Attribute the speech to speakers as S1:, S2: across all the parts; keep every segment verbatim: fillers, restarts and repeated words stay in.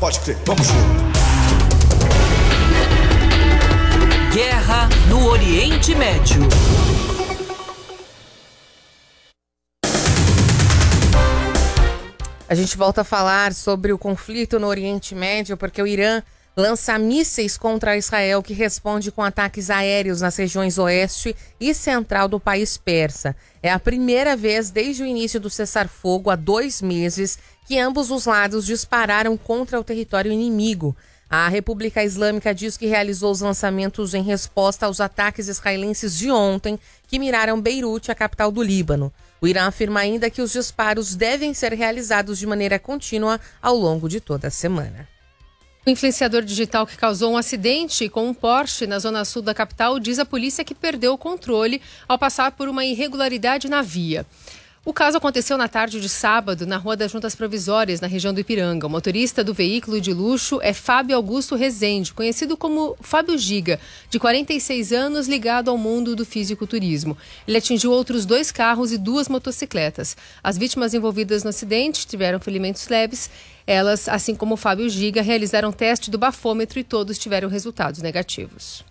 S1: Pode crer, vamos junto.
S2: Guerra no Oriente Médio.
S3: A gente volta a falar sobre o conflito no Oriente Médio porque o Irã lança mísseis contra Israel, que responde com ataques aéreos nas regiões oeste e central do país persa. É a primeira vez desde o início do cessar-fogo, há dois meses, que ambos os lados dispararam contra o território inimigo. A República Islâmica diz que realizou os lançamentos em resposta aos ataques israelenses de ontem, que miraram Beirute, a capital do Líbano. O Irã afirma ainda que os disparos devem ser realizados de maneira contínua ao longo de toda a semana.
S4: O influenciador digital que causou um acidente com um Porsche na zona sul da capital diz à polícia que perdeu o controle ao passar por uma irregularidade na via. O caso aconteceu na tarde de sábado na Rua das Juntas Provisórias, na região do Ipiranga. O motorista do veículo de luxo é Fábio Augusto Rezende, conhecido como Fábio Giga, de quarenta e seis anos, ligado ao mundo do fisiculturismo. Ele atingiu outros dois carros e duas motocicletas. As vítimas envolvidas no acidente tiveram ferimentos leves. Elas, assim como o Fábio Giga, realizaram teste do bafômetro e todos tiveram resultados negativos.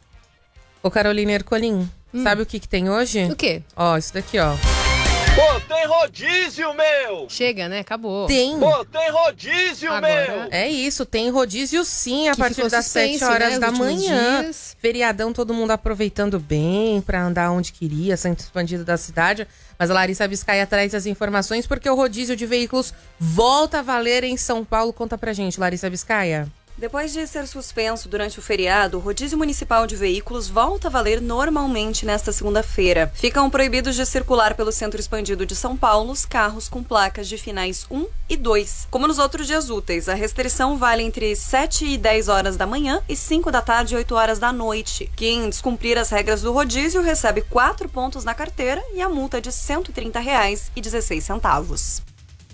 S3: Ô Carolina Ercolim,
S4: hum.
S3: sabe o que, que tem hoje?
S4: O quê?
S3: Ó, isso daqui, ó.
S5: Pô, tem rodízio, meu!
S4: Chega, né? Acabou.
S3: Tem.
S5: Pô, tem rodízio,
S4: Agora...
S5: meu!
S3: É isso, tem rodízio sim, a
S4: que
S3: partir das
S4: suspense,
S3: sete horas
S4: né,
S3: da manhã.
S4: Dias.
S3: Feriadão, todo mundo aproveitando bem pra andar onde queria, centro expandido da cidade. Mas a Larissa Biscaia traz as informações porque o rodízio de veículos volta a valer em São Paulo. Conta pra gente, Larissa Biscaia.
S6: Depois de ser suspenso durante o feriado, o rodízio municipal de veículos volta a valer normalmente nesta segunda-feira. Ficam proibidos de circular pelo centro expandido de São Paulo os carros com placas de finais um e dois. Como nos outros dias úteis, a restrição vale entre sete e dez horas da manhã e cinco da tarde e oito horas da noite. Quem descumprir as regras do rodízio recebe quatro pontos na carteira e a multa de cento e trinta reais e dezesseis centavos.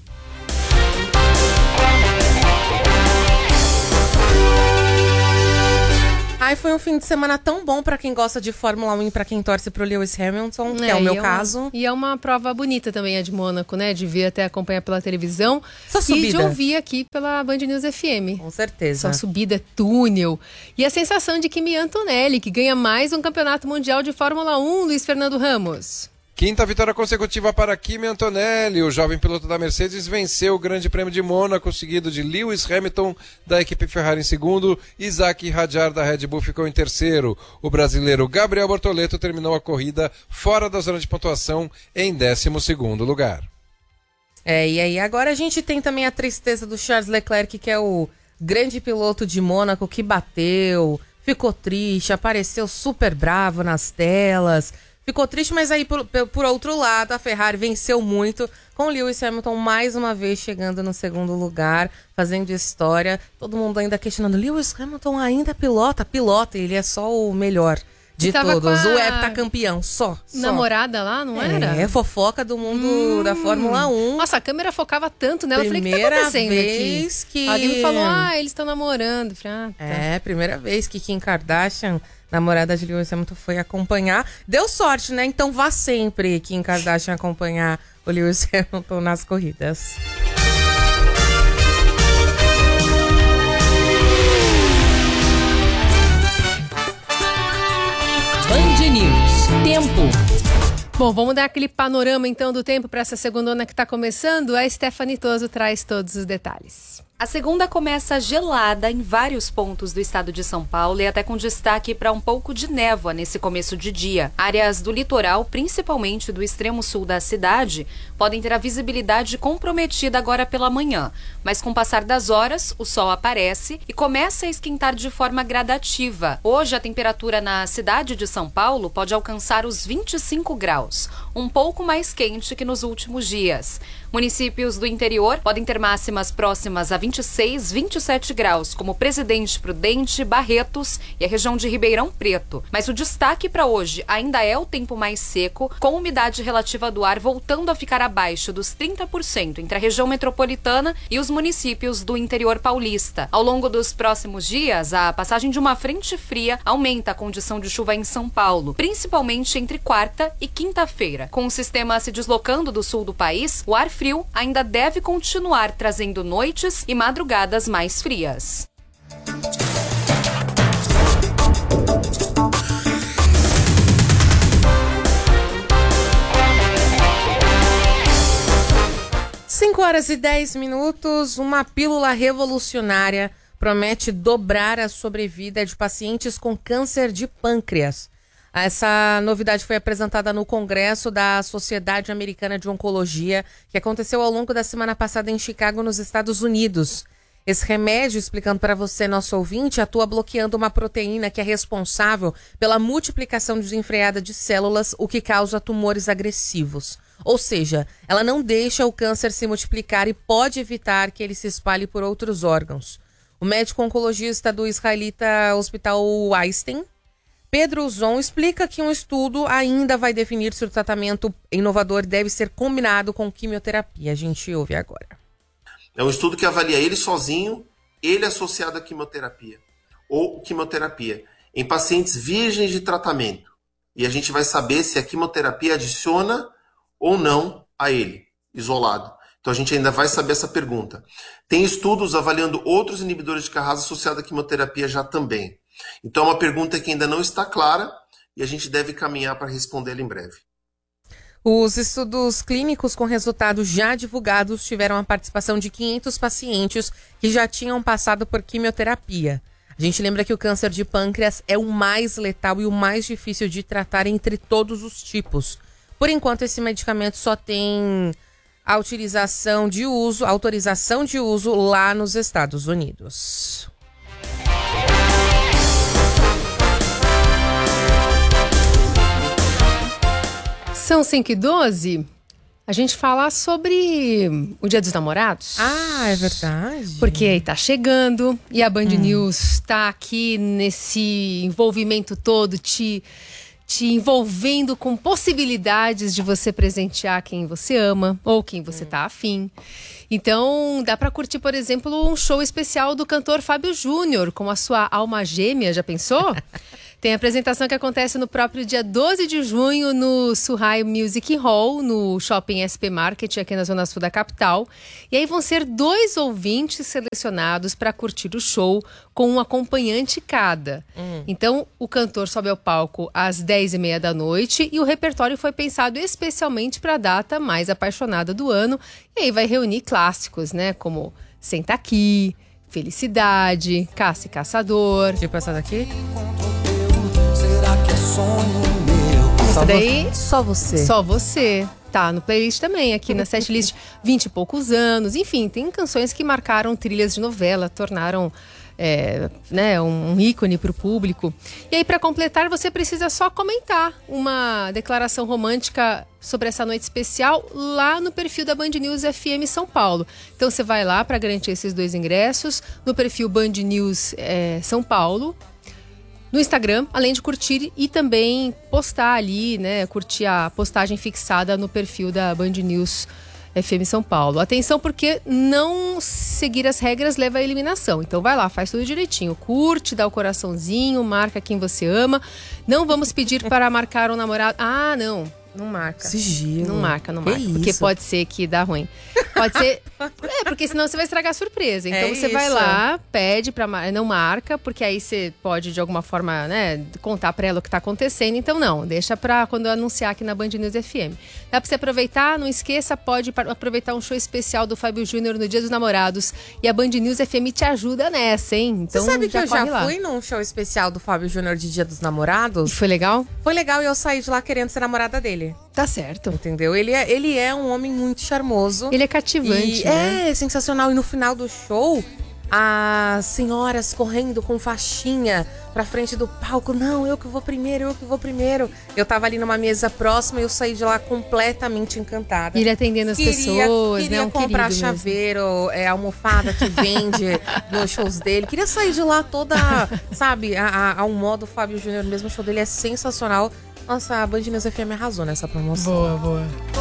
S3: Ai, foi um fim de semana tão bom pra quem gosta de Fórmula um e pra quem torce pro Lewis Hamilton, que é, é o meu
S4: é
S3: caso.
S4: Uma, e é uma prova bonita também a de Mônaco, né? De ver até acompanhar pela televisão.
S3: Só subida.
S4: E de ouvir aqui pela Band News F M.
S3: Com certeza.
S4: Só subida, túnel. E a sensação de Kimi Antonelli, que ganha mais um campeonato mundial de Fórmula um, Luiz Fernando Ramos.
S7: Quinta vitória consecutiva para Kimi Antonelli. O jovem piloto da Mercedes venceu o Grande Prêmio de Mônaco, seguido de Lewis Hamilton, da equipe Ferrari, em segundo. Isaac Hadjar, da Red Bull, ficou em terceiro. O brasileiro Gabriel Bortoleto terminou a corrida fora da zona de pontuação em décimo segundo lugar.
S3: É, e aí agora a gente tem também a tristeza do Charles Leclerc, que é o grande piloto de Mônaco, que bateu, ficou triste, apareceu super bravo nas telas... Ficou triste, mas aí, por, por outro lado, a Ferrari venceu muito, com Lewis Hamilton mais uma vez chegando no segundo lugar, fazendo história. Todo mundo ainda questionando, Lewis Hamilton ainda pilota? Pilota, ele é só o melhor de todos. O heptacampeão, só, só.
S4: Namorada lá, não era?
S3: É, fofoca do mundo hum. da Fórmula um.
S4: Nossa, a câmera focava tanto nela.
S3: Primeira
S4: eu falei, o que tá acontecendo
S3: vez
S4: aqui?
S3: que...
S4: Alguém me falou, ah, eles estão namorando. Falei, ah, tá.
S3: É, primeira vez que Kim Kardashian... namorada de Lewis Hamilton, foi acompanhar. Deu sorte, né? Então vá sempre Kim Kardashian acompanhar o Lewis Hamilton nas corridas.
S2: Band News. Tempo.
S4: Bom, vamos dar aquele panorama então do tempo para essa segundona que está começando. A Stephanie Toso traz todos os detalhes.
S6: A segunda começa gelada em vários pontos do estado de São Paulo e até com destaque para um pouco de névoa nesse começo de dia. Áreas do litoral, principalmente do extremo sul da cidade, podem ter a visibilidade comprometida agora pela manhã. Mas com o passar das horas, o sol aparece e começa a esquentar de forma gradativa. Hoje, a temperatura na cidade de São Paulo pode alcançar os vinte e cinco graus, um pouco mais quente que nos últimos dias. Municípios do interior podem ter máximas próximas a vinte e seis, vinte e sete graus, como Presidente Prudente, Barretos e a região de Ribeirão Preto. Mas o destaque para hoje ainda é o tempo mais seco, com umidade relativa do ar voltando a ficar abaixo dos trinta por cento entre a região metropolitana e os municípios do interior paulista. Ao longo dos próximos dias, a passagem de uma frente fria aumenta a condição de chuva em São Paulo, principalmente entre quarta e quinta-feira. Com o sistema se deslocando do sul do país, o ar frio ainda deve continuar trazendo noites e madrugadas mais frias.
S3: cinco horas e dez minutos, uma pílula revolucionária promete dobrar a sobrevida de pacientes com câncer de pâncreas. Essa novidade foi apresentada no Congresso da Sociedade Americana de Oncologia, que aconteceu ao longo da semana passada em Chicago, nos Estados Unidos. Esse remédio, explicando para você, nosso ouvinte, atua bloqueando uma proteína que é responsável pela multiplicação desenfreada de células, o que causa tumores agressivos. Ou seja, ela não deixa o câncer se multiplicar e pode evitar que ele se espalhe por outros órgãos. O médico oncologista do israelita Hospital Einstein, Pedro Zon, explica que um estudo ainda vai definir se o tratamento inovador deve ser combinado com quimioterapia. A gente ouve agora.
S1: É um estudo que avalia ele sozinho, ele associado à quimioterapia, ou quimioterapia, em pacientes virgens de tratamento. E a gente vai saber se a quimioterapia adiciona ou não a ele, isolado. Então a gente ainda vai saber essa pergunta. Tem estudos avaliando outros inibidores de Carrasa associados à quimioterapia já também. Então é uma pergunta que ainda não está clara e a gente deve caminhar para respondê-la em breve.
S3: Os estudos clínicos com resultados já divulgados tiveram a participação de quinhentos pacientes que já tinham passado por quimioterapia. A gente lembra que o câncer de pâncreas é o mais letal e o mais difícil de tratar entre todos os tipos. Por enquanto, esse medicamento só tem a utilização de uso, autorização de uso lá nos Estados Unidos.
S4: São cinco e doze. A gente fala sobre o Dia dos Namorados.
S3: Ah, é verdade.
S4: Porque aí tá chegando e a Band hum. News tá aqui nesse envolvimento todo, te... te envolvendo com possibilidades de você presentear quem você ama ou quem você tá afim. Então, dá pra curtir, por exemplo, um show especial do cantor Fábio Júnior com a sua alma gêmea, já pensou? Tem a apresentação que acontece no próprio dia doze de junho no Surrai Music Hall, no Shopping S P Market, aqui na Zona Sul da capital. E aí vão ser dois ouvintes selecionados para curtir o show com um acompanhante cada. Hum. Então, o cantor sobe ao palco às dez e meia da noite e o repertório foi pensado especialmente para a data mais apaixonada do ano. E aí vai reunir clássicos, né? Como Senta Aqui, Felicidade, Caça e Caçador.
S3: Tipo essa daqui?
S4: Essa daí,
S3: só você.
S4: Só você. Tá no playlist também, aqui na setlist, vinte e poucos anos. Enfim, tem canções que marcaram trilhas de novela, tornaram é, né, um, um ícone pro público. E aí, para completar, você precisa só comentar uma declaração romântica sobre essa noite especial lá no perfil da Band News F M São Paulo. Então, você vai lá para garantir esses dois ingressos no perfil Band News é, São Paulo, no Instagram, além de curtir e também postar ali, né, curtir a postagem fixada no perfil da Band News F M São Paulo. Atenção, porque não seguir as regras leva à eliminação. Então vai lá, faz tudo direitinho. Curte, dá o coraçãozinho, marca quem você ama. Não vamos pedir para marcar um namorado. Ah, não. Não marca.
S3: Sigilo.
S4: Não marca, não
S3: Que
S4: marca.
S3: isso?
S4: Porque pode ser que dá ruim. Pode ser... É, porque senão você vai estragar a surpresa. Então
S3: É
S4: você vai
S3: isso.
S4: lá, pede pra... mar- Não marca, porque aí você pode, de alguma forma, né, contar pra ela o que tá acontecendo. Então não, deixa pra quando eu anunciar aqui na Band News F M. Dá pra você aproveitar, não esqueça, pode par- aproveitar um show especial do Fábio Júnior no Dia dos Namorados. E a Band News F M te ajuda nessa, hein? Então
S3: Você sabe que eu já
S4: corre lá.
S3: fui num show especial do Fábio Júnior de Dia dos Namorados?
S4: E foi legal?
S3: Foi legal e eu saí de lá querendo ser namorada dele.
S4: Tá certo.
S3: Entendeu? Ele é, ele é um homem muito charmoso.
S4: Ele é cativante,
S3: E
S4: né?
S3: é sensacional. E no final do show, as senhoras correndo com faixinha pra frente do palco. Não, eu que vou primeiro, eu que vou primeiro. Eu tava ali numa mesa próxima e eu saí de lá completamente encantada.
S4: E ele atendendo as
S3: Queria,
S4: pessoas,
S3: queria
S4: né? Um
S3: comprar
S4: querido mesmo.
S3: chaveiro, é, almofada que vende nos shows dele. Queria sair de lá toda, sabe, a, a, a um modo Fábio Júnior mesmo. O show dele é sensacional. Nossa, a Band News F M arrasou nessa promoção.
S4: Boa, boa.